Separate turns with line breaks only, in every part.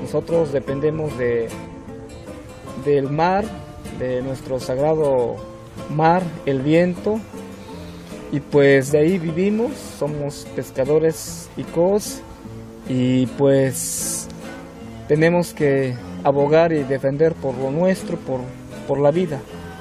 nosotros dependemos del mar, de nuestro sagrado mar, el viento, y pues de ahí vivimos, somos pescadores icós y pues tenemos que abogar y defender por lo nuestro, por la vida.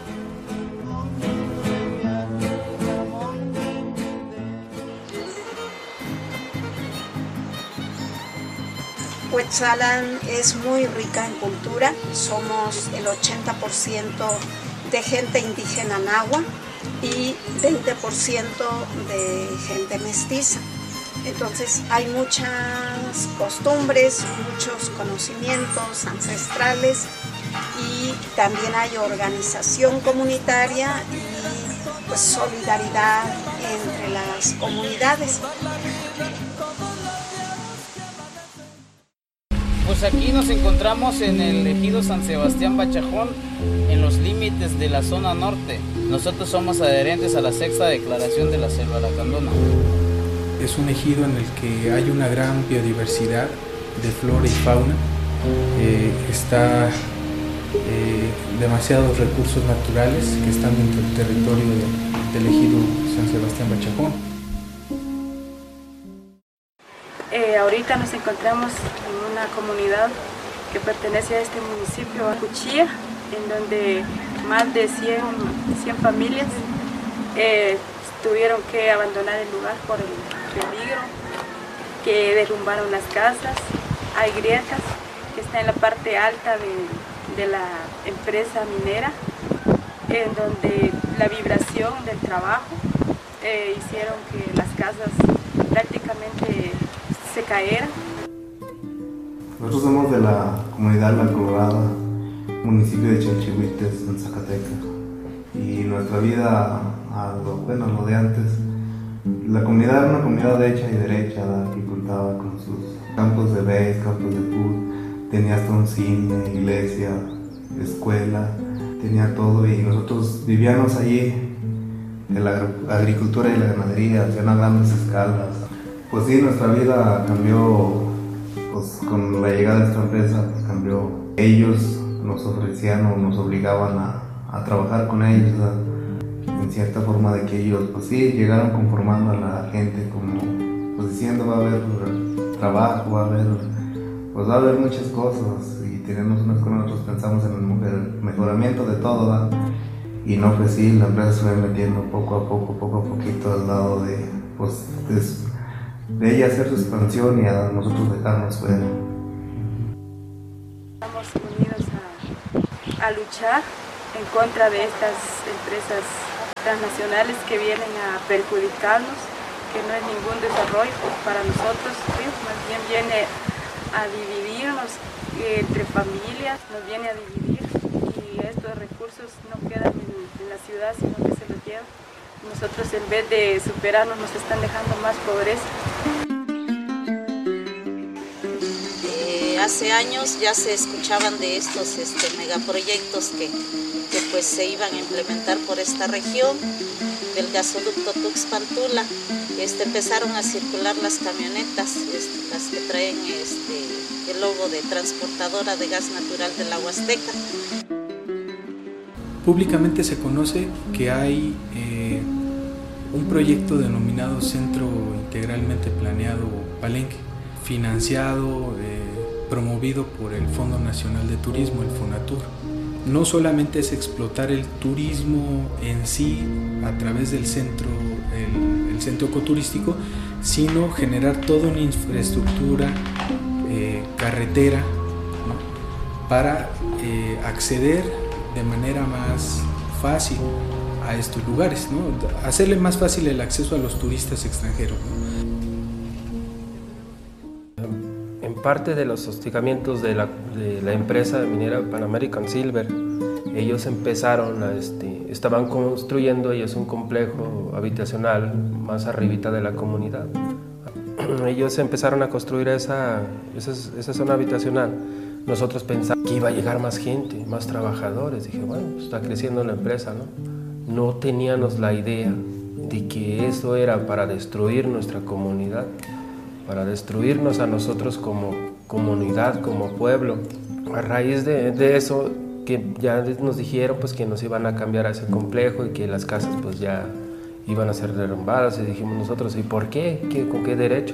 Cuetzalan es muy rica en cultura, somos el 80% de gente indígena nahua y 20% de gente mestiza. Entonces hay muchas costumbres, muchos conocimientos ancestrales y también hay organización comunitaria y pues, solidaridad entre las comunidades.
Pues aquí nos encontramos en el ejido San Sebastián Bachajón, en los límites de la zona norte. Nosotros somos adherentes a la sexta declaración de la Selva Lacandona.
Es un ejido en el que hay una gran biodiversidad de flora y fauna. Está demasiados recursos naturales que están dentro del territorio del ejido San Sebastián Bachajón.
Ahorita nos encontramos en una comunidad que pertenece a este municipio, Cuchilla, en donde más de 100 familias tuvieron que abandonar el lugar por el peligro, que derrumbaron las casas. Hay grietas que están en la parte alta de la empresa minera, en donde la vibración del trabajo hicieron que las casas prácticamente se cayeran.
Nosotros somos de la comunidad La Colorada, municipio de Chalchihuites, en Zacatecas. Y nuestra vida, lo de antes, la comunidad era una comunidad hecha y derecha, que contaba con sus campos de base, campos de fútbol, tenía hasta un cine, iglesia, escuela, tenía todo, y nosotros vivíamos allí de la agricultura y la ganadería, a grandes escalas. Pues sí, nuestra vida cambió, pues con la llegada de esta empresa, pues cambió. Ellos nos ofrecían o nos obligaban a trabajar con ellos, en cierta forma de que ellos, pues sí, llegaron conformando a la gente como, pues diciendo va a haber trabajo, va a haber muchas cosas, y tenemos unas cosas, nosotros pensamos en el mejoramiento de todo, ¿verdad? Y no, pues sí, la empresa se fue metiendo poco a poquito al lado de, pues, de ella hacer su expansión y a nosotros dejarnos fuera.
Estamos unidos a luchar en contra de estas empresas transnacionales que vienen a perjudicarnos, que no es ningún desarrollo para nosotros, más bien viene a dividirnos entre familias, nos viene a dividir, y estos recursos no quedan en la ciudad, sino que se los llevan. Nosotros, en vez de superarnos, nos están dejando más pobreza.
Hace años ya se escuchaban de estos megaproyectos que pues se iban a implementar por esta región, del gasoducto Tuxpan-Tula. Empezaron a circular las camionetas, las que traen el logo de transportadora de gas natural de la Huasteca.
Públicamente se conoce que hay un proyecto denominado Centro Integralmente Planeado Palenque, financiado, promovido por el Fondo Nacional de Turismo, el FONATUR. No solamente es explotar el turismo en sí a través del centro, el centro ecoturístico, sino generar toda una infraestructura carretera, ¿no? Para acceder de manera más fácil a estos lugares, ¿no? Hacerle más fácil el acceso a los turistas extranjeros, ¿no?
En parte de los hostigamientos de la empresa minera Pan American Silver, ellos empezaron estaban construyendo ellos un complejo habitacional más arribita de la comunidad. Ellos empezaron a construir esa zona habitacional. Nosotros pensamos que iba a llegar más gente, más trabajadores. Dije, bueno, pues está creciendo la empresa, ¿no? No teníamos la idea de que eso era para destruir nuestra comunidad, para destruirnos a nosotros como comunidad, como pueblo. A raíz de eso, que ya nos dijeron pues que nos iban a cambiar a ese complejo y que las casas pues ya iban a ser derrumbadas, y dijimos nosotros, ¿y por qué? ¿Con qué derecho?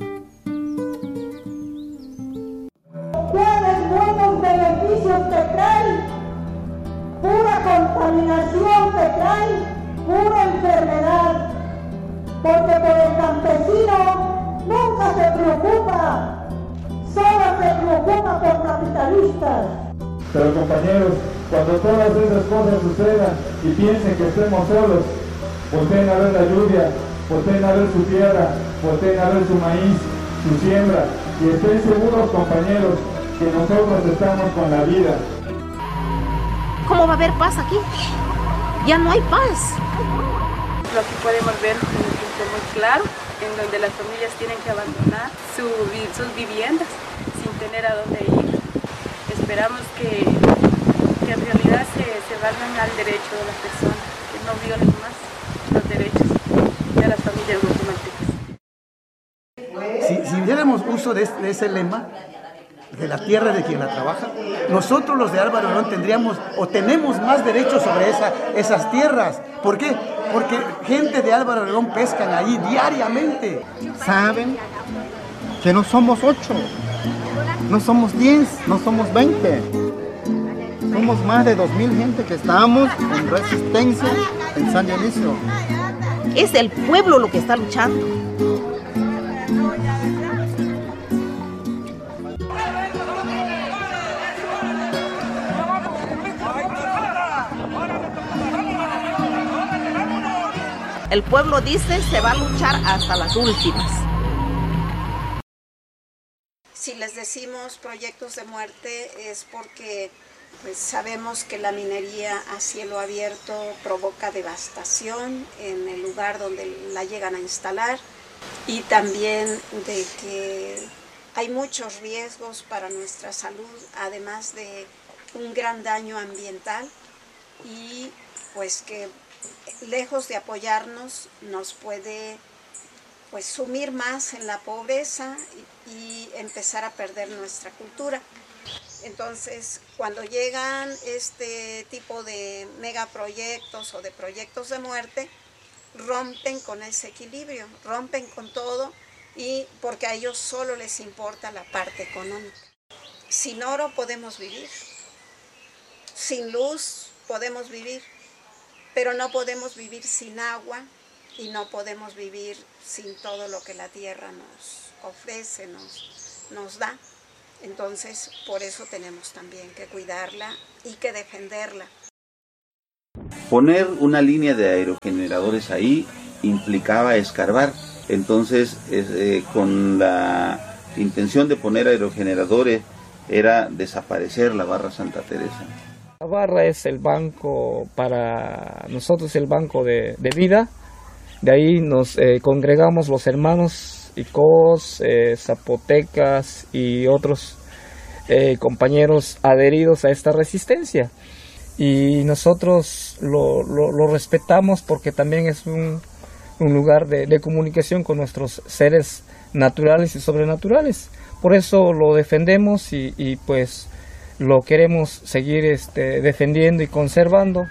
¿Cuáles buenos beneficios te trae? Pura contaminación te trae, pura enfermedad, porque por el campesino nunca se preocupa, solo se preocupa por capitalistas.
Pero compañeros, cuando todas esas cosas sucedan y piensen que estemos solos, volteen a ver la lluvia, volteen a ver su tierra, volteen a ver su maíz, su siembra, y estén seguros, compañeros, que nosotros estamos con la vida.
¿Cómo va a haber paz aquí? Ya no hay paz.
Lo que podemos ver es un ejemplo muy claro, en donde las familias tienen que abandonar sus viviendas sin tener a dónde ir. Esperamos que en realidad se valgan al derecho de las personas, que no violen más los derechos de las familias guatemaltecas.
Si diéramos uso de ese lema, de la tierra de quien la trabaja, nosotros los de Álvaro Obregón tendríamos o tenemos más derechos sobre esas tierras. ¿Por qué? Porque gente de Álvaro Obregón pescan ahí diariamente.
Saben que no somos 8, no somos 10, no somos 20. Somos más de 2000 gente que estamos en resistencia en San Dionisio.
Es el pueblo lo que está luchando. El pueblo dice se va a luchar hasta las últimas.
Si les decimos proyectos de muerte es porque pues, sabemos que la minería a cielo abierto provoca devastación en el lugar donde la llegan a instalar, y también de que hay muchos riesgos para nuestra salud, además de un gran daño ambiental, y pues que lejos de apoyarnos nos puede pues sumir más en la pobreza y empezar a perder nuestra cultura. Entonces, cuando llegan este tipo de megaproyectos o de proyectos de muerte, rompen con ese equilibrio, rompen con todo, y porque a ellos solo les importa la parte económica. Sin oro podemos vivir, sin luz podemos vivir, pero no podemos vivir sin agua y no podemos vivir sin todo lo que la tierra nos ofrece, nos da. Entonces, por eso tenemos también que cuidarla y que defenderla.
Poner una línea de aerogeneradores ahí implicaba escarbar. Entonces, con la intención de poner aerogeneradores era desaparecer la barra Santa Teresa.
La barra es el banco para nosotros, el banco de vida. De ahí nos congregamos los hermanos icos, zapotecas y otros compañeros adheridos a esta resistencia. Y nosotros lo respetamos porque también es un lugar de comunicación con nuestros seres naturales y sobrenaturales. Por eso lo defendemos y pues lo queremos seguir defendiendo y conservando.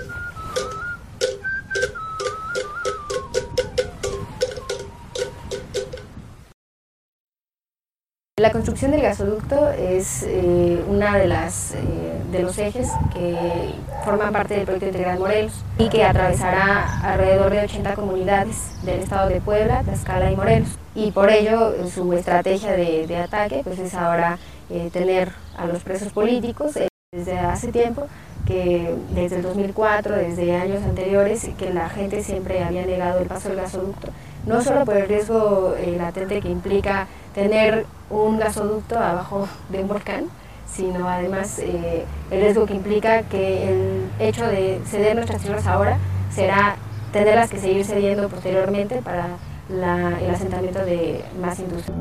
La construcción del gasoducto es una de los ejes que forman parte del proyecto integral Morelos y que atravesará alrededor de 80 comunidades del estado de Puebla, Tlaxcala y Morelos. Y por ello su estrategia de ataque pues es ahora tener a los presos políticos desde hace tiempo, que desde el 2004, desde años anteriores, que la gente siempre había negado el paso del gasoducto, no solo por el riesgo latente que implica tener un gasoducto abajo de un volcán, sino además el riesgo que implica que el hecho de ceder nuestras tierras ahora será tenerlas que seguir cediendo posteriormente para el asentamiento de más industria.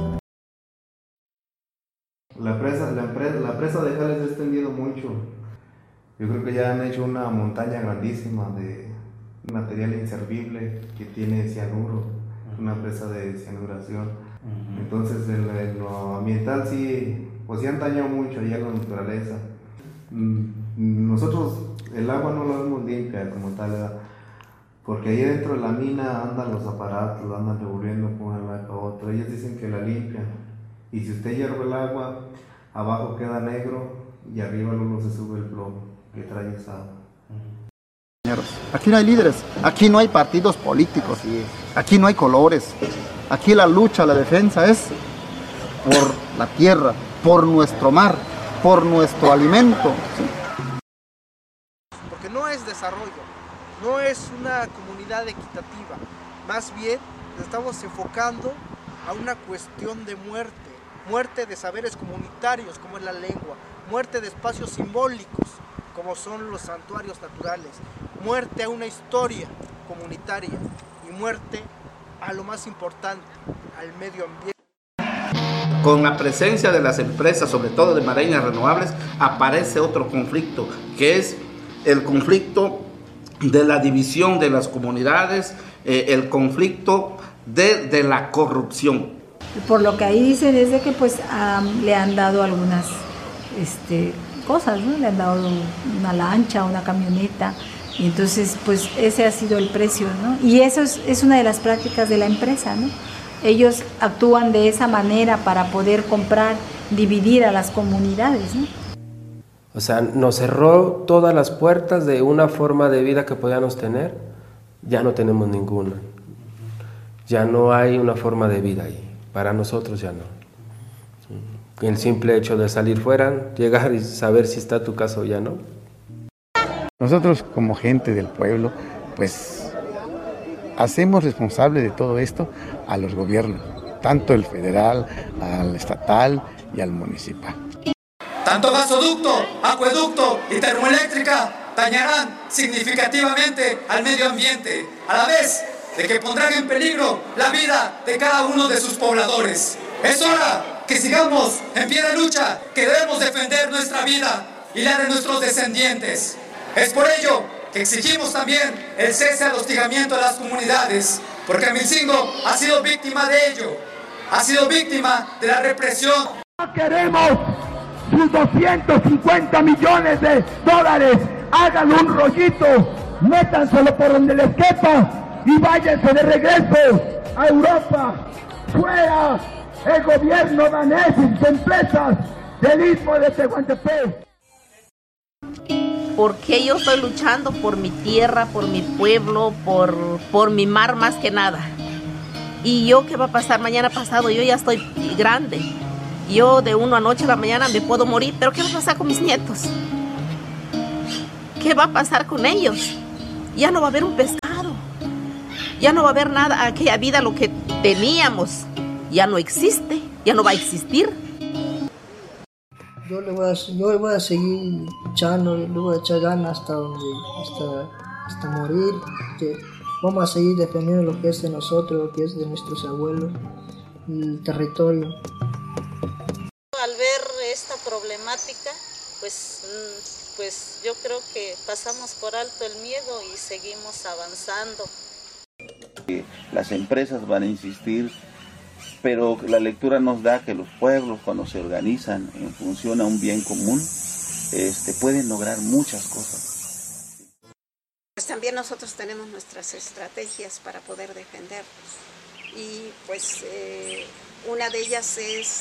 La presa de Jales se ha extendido mucho. Yo creo que ya han hecho una montaña grandísima de material inservible que tiene cianuro, una presa de cianuración. Entonces en lo ambiental sí, pues sí han dañado mucho allá la naturaleza. Nosotros el agua no la vemos limpia como tal, ¿verdad? Porque ahí dentro de la mina andan los aparatos, andan revolviendo con una lado para otra. Ellos dicen que la limpian. Y si usted hierve el agua, abajo queda negro y arriba luego se sube el plomo que trae esa agua.
Aquí no hay líderes, aquí no hay partidos políticos, aquí no hay colores. Aquí la lucha, la defensa es por la tierra, por nuestro mar, por nuestro alimento.
Porque no es desarrollo, no es una comunidad equitativa, más bien estamos enfocando a una cuestión de muerte, muerte de saberes comunitarios como es la lengua, muerte de espacios simbólicos como son los santuarios naturales, muerte a una historia comunitaria y muerte a lo más importante, al medio ambiente.
Con la presencia de las empresas, sobre todo de Mareñas Renovables, aparece otro conflicto, que es el conflicto de la división de las comunidades, el conflicto de la corrupción.
Por lo que ahí dicen es de que pues le han dado algunas cosas, ¿no? Le han dado una lancha, una camioneta, y entonces pues ese ha sido el precio, ¿no? Y eso es una de las prácticas de la empresa, ¿no? Ellos actúan de esa manera para poder comprar, dividir a las comunidades, ¿no?
O sea, nos cerró todas las puertas de una forma de vida que podíamos tener, ya no tenemos ninguna. Ya no hay una forma de vida ahí, para nosotros ya no. El simple hecho de salir fuera, llegar y saber si está tu casa o ya no.
Nosotros como gente del pueblo, pues hacemos responsable de todo esto a los gobiernos, tanto el federal, al estatal y al municipal.
Tanto gasoducto, acueducto y termoeléctrica dañarán significativamente al medio ambiente, a la vez de que pondrán en peligro la vida de cada uno de sus pobladores. Es hora que sigamos en pie de lucha, que debemos defender nuestra vida y la de nuestros descendientes. Es por ello que exigimos también el cese al hostigamiento de las comunidades, porque Milcingo ha sido víctima de ello, ha sido víctima de la represión.
No queremos sus 250 millones de dólares, hagan un rollito, métanselo por donde les quepa y váyanse de regreso a Europa, fuera el gobierno danés y sus empresas del Istmo de Tehuantepec.
Porque yo estoy luchando por mi tierra, por mi pueblo, por mi mar más que nada. Y yo, ¿qué va a pasar mañana pasado? Yo ya estoy grande. Yo de 1 anoche a la mañana me puedo morir, pero ¿qué va a pasar con mis nietos? ¿Qué va a pasar con ellos? Ya no va a haber un pescado. Ya no va a haber nada, aquella vida, lo que teníamos, ya no existe, ya no va a existir.
Yo le voy a seguir luchando, le voy a echar ganas hasta morir. Que vamos a seguir defendiendo lo que es de nosotros, lo que es de nuestros abuelos, el territorio.
Al ver esta problemática, pues yo creo que pasamos por alto el miedo y seguimos avanzando.
Las empresas van a insistir, pero la lectura nos da que los pueblos, cuando se organizan en función a un bien común, pueden lograr muchas cosas.
Pues también nosotros tenemos nuestras estrategias para poder defendernos. Y pues una de ellas es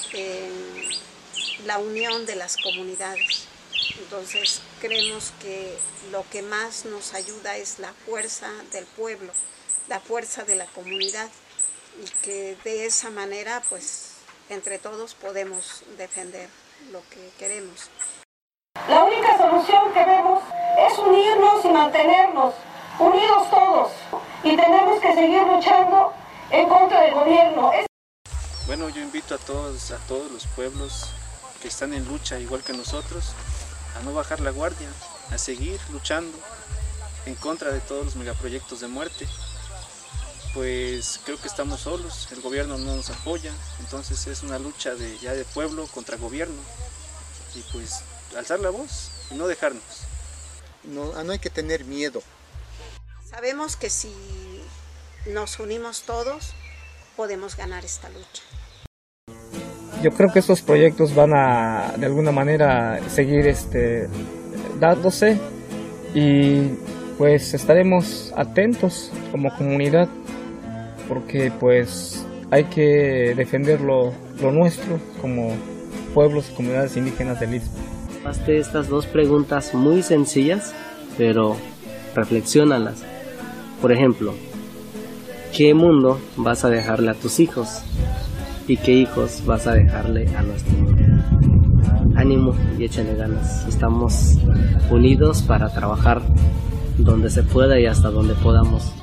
la unión de las comunidades. Entonces creemos que lo que más nos ayuda es la fuerza del pueblo, la fuerza de la comunidad, y que de esa manera pues entre todos podemos defender lo que queremos.
La única solución que vemos es unirnos y mantenernos unidos todos, y tenemos que seguir luchando en contra del gobierno.
Bueno, yo invito a todos los pueblos que están en lucha igual que nosotros a no bajar la guardia, a seguir luchando en contra de todos los megaproyectos de muerte. Pues creo que estamos solos, el gobierno no nos apoya, entonces es una lucha ya de pueblo contra gobierno, y pues alzar la voz y no dejarnos.
No hay que tener miedo.
Sabemos que si nos unimos todos podemos ganar esta lucha.
Yo creo que estos proyectos van a, de alguna manera, seguir dándose, y pues estaremos atentos como comunidad, porque pues hay que defender lo nuestro como pueblos y comunidades indígenas del Istmo.
Hazte estas dos preguntas muy sencillas, pero reflexiónalas. Por ejemplo, ¿qué mundo vas a dejarle a tus hijos? ¿Y qué hijos vas a dejarle a nuestro mundo? Ánimo y échale ganas. Estamos unidos para trabajar donde se pueda y hasta donde podamos.